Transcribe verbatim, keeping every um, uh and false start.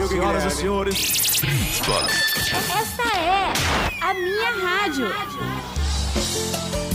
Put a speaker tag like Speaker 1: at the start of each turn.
Speaker 1: Senhoras e senhores,
Speaker 2: Essa é a minha rádio.